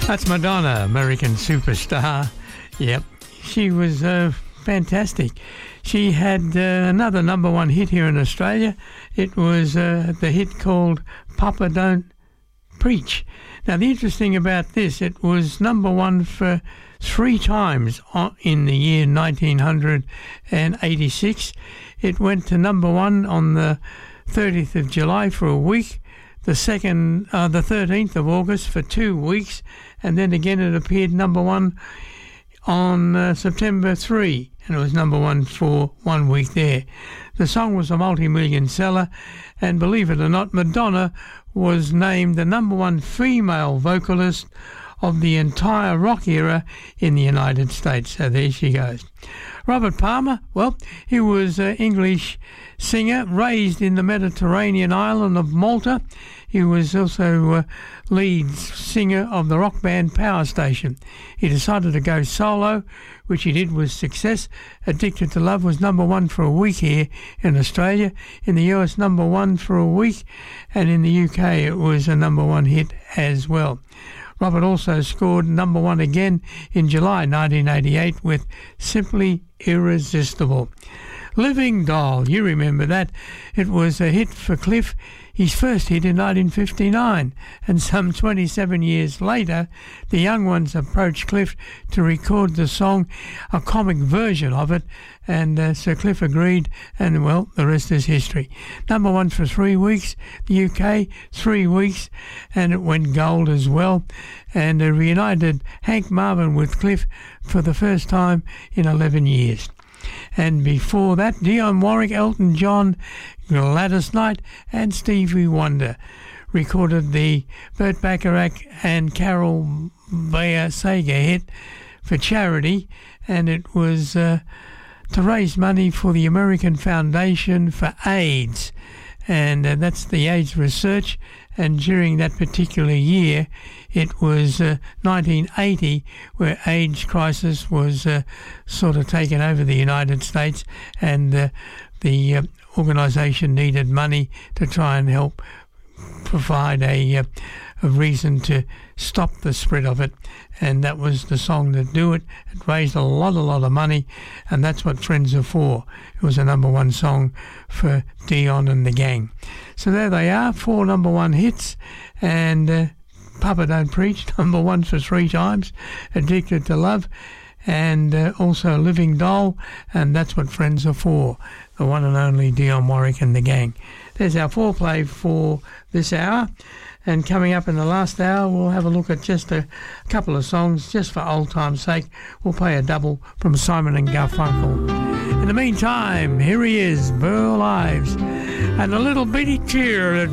That's Madonna, American superstar. Yep, she was fantastic. She had another number one hit here in Australia. It was the hit called Papa Don't Preach. Now, the interesting about this, it was number one for 3 times in the year 1986. It went to number one on the 30th of July for a week, the 13th of August for 2 weeks, and then again it appeared number one on September 3, and it was number one for 1 week there. The song was a multi-million seller, and believe it or not, Madonna was named the number one female vocalist of the entire rock era in the United States. So there she goes. Robert Palmer, well, he was an English singer raised in the Mediterranean island of Malta. He was also lead singer of the rock band Power Station. He decided to go solo, which he did with success. Addicted to Love was number one for a week here in Australia. In the US, number one for a week. And in the UK, it was a number one hit as well. Robert also scored number one again in July 1988 with Simply Irresistible. Living Doll, you remember that. It was a hit for Cliff, his first hit in 1959, and some 27 years later, the young ones approached Cliff to record the song, a comic version of it, and Sir Cliff agreed, and well, the rest is history. Number one for 3 weeks, the UK, 3 weeks, and it went gold as well, and reunited Hank Marvin with Cliff for the first time in 11 years. And before that, Dionne Warwick, Elton John, Gladys Knight and Stevie Wonder recorded the Burt Bacharach and Carol Bayer Sager hit for charity, and it was to raise money for the American Foundation for AIDS, and that's the AIDS research. And during that particular year, it was 1980, where AIDS crisis was sort of taken over the United States, and the organisation needed money to try and help provide a reason to stop the spread of it, and that was the song to do it. It raised a lot of money, and that's what Friends Are For. It was a number one song for Dionne and the gang. So there they are, 4 number one hits, and Papa Don't Preach, number one for 3 times, Addicted to Love, and also Living Doll, and That's What Friends Are For, the one and only Dionne Warwick and the gang. There's our foreplay for this hour, and coming up in the last hour, we'll have a look at just a couple of songs, just for old time's sake. We'll play a double from Simon and Garfunkel. In the meantime, here he is, Burl Ives, and a little bitty tear that